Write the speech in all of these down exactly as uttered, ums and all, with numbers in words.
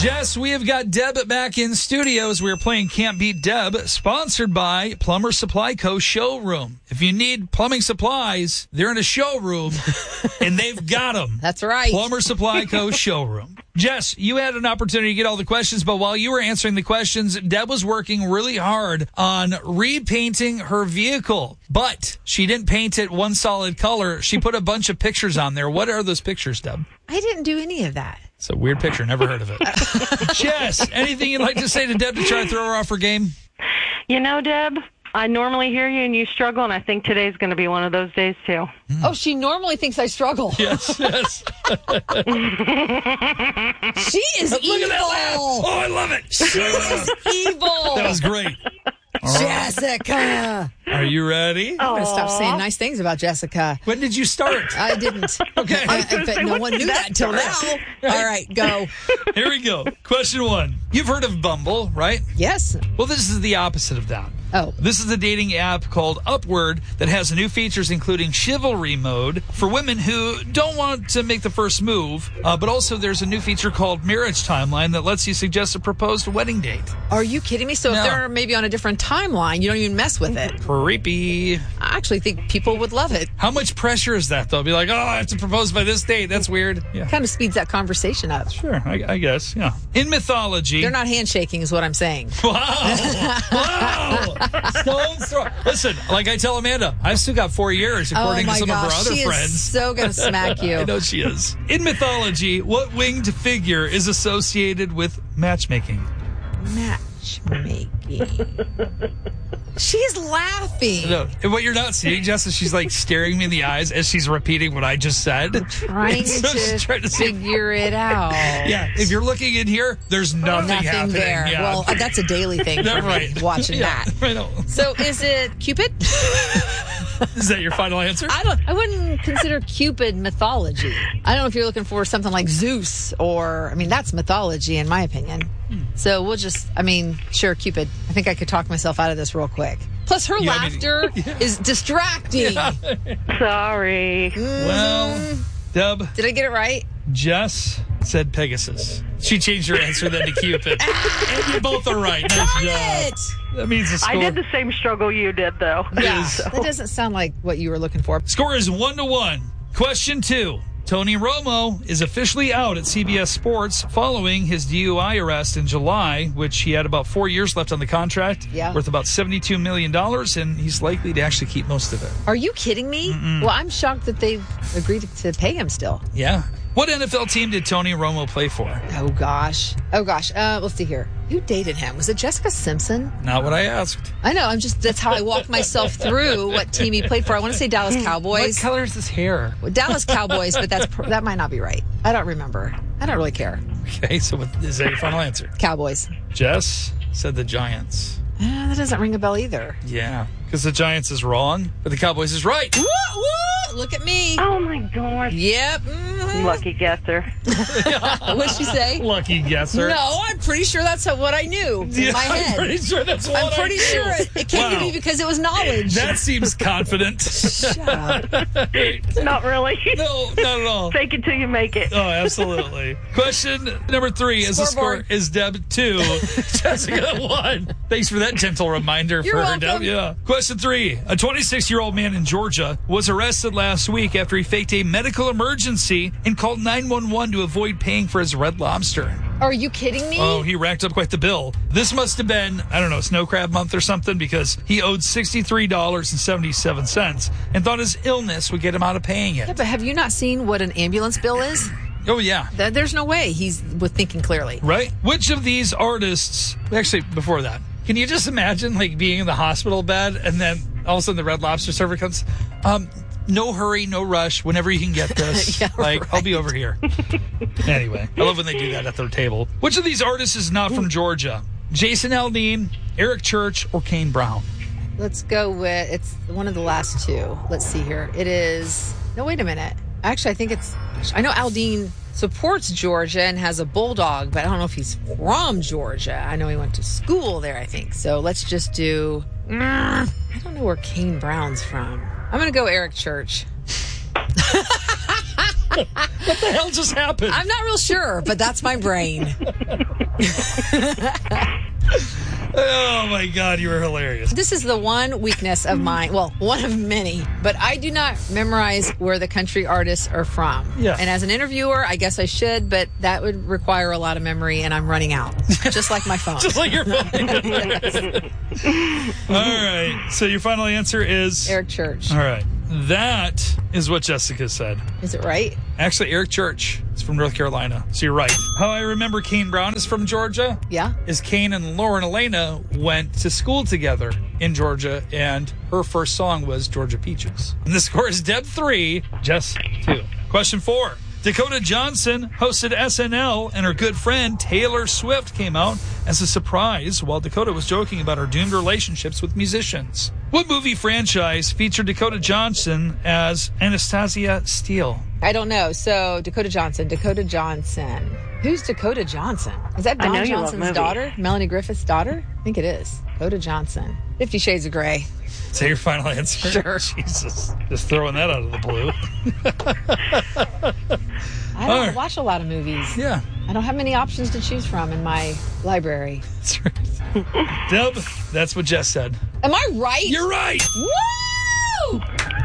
Jess, we have got Deb back in studios. We're playing Can't Beat Deb, sponsored by Plumber Supply Co. Showroom. If you need plumbing supplies, they're in a showroom, and they've got them. That's right. Plumber Supply Co. Showroom. Jess, you had an opportunity to get all the questions, but while you were answering the questions, Deb was working really hard on repainting her vehicle. But she didn't paint it one solid color. She put a bunch of pictures on there. What are those pictures, Deb? I didn't do any of that. It's a weird picture. Never heard of it. Jess, anything you'd like to say to Deb to try and throw her off her game? You know, Deb, I normally hear you and you struggle, and I think today's going to be one of those days, too. Mm. Oh, she normally thinks I struggle. Yes, yes. She is Look evil. at that laugh. Oh, I love it. She is evil. That was great. All right. Jessica. Are you ready? I'm going to stop saying nice things about Jessica. When did you start? I didn't. Okay. I, I bet no one knew that until now. All right, go. Here we go. Question one. You've heard of Bumble, right? Yes. Well, this is the opposite of that. Oh. This is a dating app called Upward that has new features including chivalry mode for women who don't want to make the first move, uh, but also there's a new feature called marriage timeline that lets you suggest a proposed wedding date. Are you kidding me? So No. if they're maybe on a different timeline, you don't even mess with it. Creepy. I actually think people would love it. How much pressure is that, though? Be like, oh, I have to propose by this date. That's weird. Yeah. Kind of speeds that conversation up. Sure, I, I guess, yeah. In mythology... They're not handshaking is what I'm saying. Wow! Wow! Stone's throw. Listen, like I tell Amanda, I've still got four years, according oh my to some gosh, of our other she friends. Is so going to smack you. I know she is. In mythology, what winged figure is associated with matchmaking? Matchmaking. She's laughing. No, and what you're not seeing, Jess, is she's like staring me in the eyes as she's repeating what I just said. Trying, So to she's trying to see- figure it out. Yeah, if you're looking in here, there's nothing, Nothing happening. there. Yeah. Well, uh, that's a daily thing for That's me, right. watching Yeah, that. I know. So is it Cupid? Is that your final answer? I don't. I wouldn't consider Cupid mythology. I don't know if you're looking for something like Zeus or, I mean, that's mythology in my opinion. Hmm. So we'll just, I mean, sure, Cupid. I think I could talk myself out of this real quick. Plus, her Yeah, I mean- laughter Yeah. is distracting. Yeah. Sorry. Well, Deb, Did I get it right? Jess said Pegasus. She changed her answer then to Cupid. And you both are right. Nice Got job. it. That means the score. I did the same struggle you did, though. Yeah, is. that doesn't sound like what you were looking for. Score is one to one. Question two. Tony Romo is officially out at C B S Sports following his D U I arrest in July, which he had about four years left on the contract, Yeah. worth about seventy-two million dollars, and he's likely to actually keep most of it. Are you kidding me? Mm-mm. Well, I'm shocked that they've agreed to pay him still. Yeah. What N F L team did Tony Romo play for? Oh, gosh. Oh, gosh. Uh, let's see here. Who dated him? Was it Jessica Simpson? Not what I asked. I know. I'm just, that's how I walk myself through what team he played for. I want to say Dallas What Cowboys. color is his hair? Well, Dallas Cowboys, but that's pr- that might not be right. I don't remember. I don't really care. Okay, so what, is that your final answer? Cowboys. Jess said the Giants. Uh, that doesn't ring a bell either. Yeah, because the Giants is wrong, but the Cowboys is right. Woo, woo, look at me. Oh, my gosh. Yep. mhm. Lucky guesser. What'd she say? Lucky guesser. No, I'm pretty sure that's what I knew in Yeah, my I'm head. pretty sure that's what I'm pretty I sure knew. it, it came to Wow. me because it was knowledge. That seems confident. Shut up. Not really. No, not at all. Fake it till you make it. Oh, absolutely. Question number three is the score Scoreboard. is Deb two, Jessica one. Thanks for that gentle reminder You're for her, welcome. Deb. Yeah. Question three: a twenty-six-year-old man in Georgia was arrested last week after he faked a medical emergency and called nine one one to avoid paying for his Red Lobster. Are you kidding me? Oh, he racked up quite the bill. This must have been, I don't know, snow crab month or something, because he owed sixty-three dollars and seventy-seven cents and thought his illness would get him out of paying Yeah, it. but have you not seen what an ambulance bill is? Oh, yeah. Th- There's no way he's with thinking clearly. Right? Which of these artists, actually, before that, can you just imagine, like, being in the hospital bed and then all of a sudden the Red Lobster server comes, um, no hurry, no rush, whenever you can get this. Yeah, like, right. I'll be over here. Anyway, I love when they do that at their table. Which of these artists is not from Georgia? Jason Aldean, Eric Church, or Kane Brown? Let's go with, it's one of the last two. Let's see here. It is, no, wait a minute. Actually, I think it's, I know Aldine supports Georgia and has a bulldog, but I don't know if he's from Georgia. I know he went to school there, I think. So let's just do, mm, I don't know where Kane Brown's from. I'm going to go Eric Church. What the hell just happened? I'm not real sure, but that's my brain. Oh, my God, you were hilarious. This is the one weakness of mine. Well, one of many, but I do not memorize where the country artists are from. Yeah. And as an interviewer, I guess I should, but that would require a lot of memory, and I'm running out, just like my phone. Just like your phone. All right. So your final answer is? Eric Church. All right. That is what Jessica said. Is it right? Actually, Eric Church is from North Carolina. So you're right. How I remember Kane Brown is from Georgia. Yeah. Is Kane and Lauren Elena went to school together in Georgia, and her first song was Georgia Peaches. And the score is Deb three, Jess two. Question four. Dakota Johnson hosted S N L, and her good friend Taylor Swift came out as a surprise while Dakota was joking about her doomed relationships with musicians. What movie franchise featured Dakota Johnson as Anastasia Steele? I don't know. So Dakota Johnson, Dakota Johnson. Who's Dakota Johnson? Is that I know Don you love Johnson's movies. daughter? Melanie Griffith's daughter? I think it is. Dakota Johnson. Fifty Shades of Grey. Is that your final answer? Sure. Jesus. Just throwing that out of the blue. I don't All right. watch a lot of movies. Yeah. I don't have many options to choose from in my library. That's right. Deb, that's what Jess said. Am I right? You're right. Woo!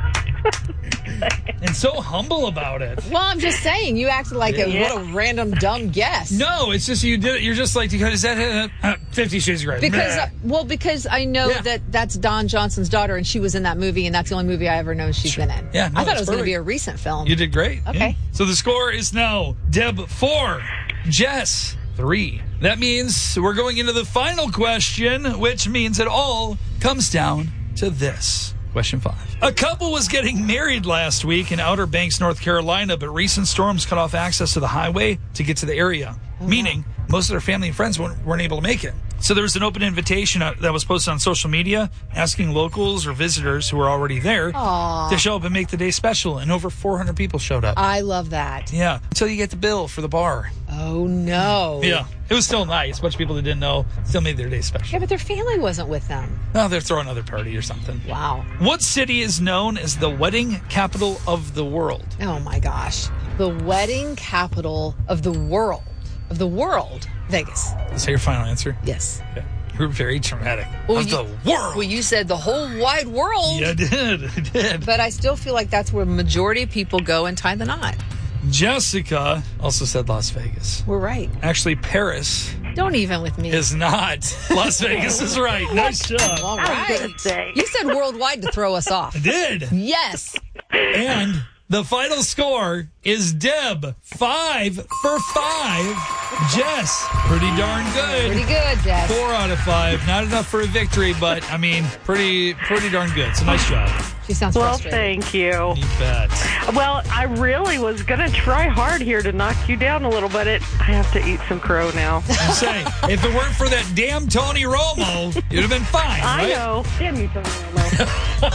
And so humble about it. Well, I'm just saying, you acted like a, Yeah. what a random dumb guess. No, it's just you did it. You're just like, is that uh, uh, Fifty Shades of Grey? Because, Meh. uh, well, because I know Yeah. that that's Don Johnson's daughter, and she was in that movie, and that's the only movie I ever know she's been in. Yeah, no, I thought that's it was going to be a perfect. recent film. You did great. Okay. Yeah. So the score is now Deb four, Jess three. That means we're going into the final question, which means it all comes down to this. Question five. A couple was getting married last week in Outer Banks, North Carolina, but recent storms cut off access to the highway to get to the area, meaning most of their family and friends weren't, weren't able to make it. So there was an open invitation uh, that was posted on social media asking locals or visitors who were already there Aw. to show up and make the day special, and over four hundred people showed up. I love that. Yeah, until you get the bill for the bar. Oh, no. Yeah, it was still nice. A bunch of people that didn't know still made their day Yeah, special. but their family wasn't with them. Oh, they're throwing another party or something. Wow. What city is known as the wedding capital of the world? Oh, my gosh. The wedding capital of the world. Of the world. Vegas. Is that your final answer? Yes. Okay. You were very dramatic. Well, of you- the world. Well, you said the whole wide world. Yeah, I did. I did. But I still feel like that's where majority of people go and tie the knot. Jessica also said Las Vegas. We're right. Actually, Paris Don't even with me. is not. Las Vegas is right. Nice job. All I was right. gonna say. You said worldwide to throw us off. I did. Yes. And the final score is Deb, five for five. Jess, pretty darn good. Pretty good, Jess. Four out of five. Not enough for a victory, but I mean, pretty, pretty darn good. So nice job. She sounds Well, frustrated. thank you. You bet. Well, I really was going to try hard here to knock you down a little, but it, I have to eat some crow now. I'm saying, if it weren't for that damn Tony Romo, you'd have been fine, I right? know. Damn you, Tony Romo.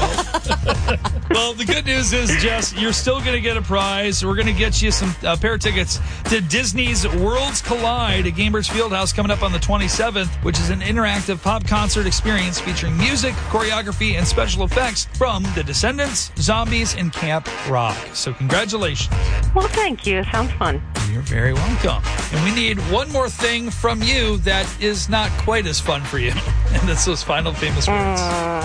Well, the good news is, Jess, you're still going to get a prize. We're going to get you some uh, pair of tickets to Disney's Worlds Collide at Gamebridge Fieldhouse coming up on the twenty-seventh, which is an interactive pop concert experience featuring music, choreography, and special effects from The Descendants, Zombies, and Camp Rock. So congratulations. Well, thank you. It sounds fun. You're very welcome. And we need one more thing from you that is not quite as fun for you. And that's those final famous words.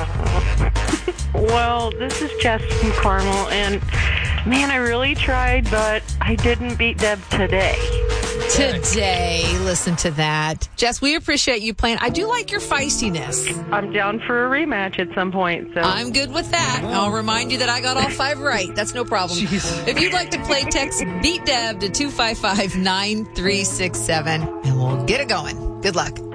Well, this is Jess from Carmel, and man, I really tried, but I didn't beat Deb today. Today, listen to that. Jess, we appreciate you playing. I do like your feistiness. I'm down for a rematch at some point, so. I'm good with that. I'll remind you that I got all five right. That's no problem. Jeez. If you'd like to play, text Beat Deb to two five five, nine three six seven, and we'll get it going. Good luck.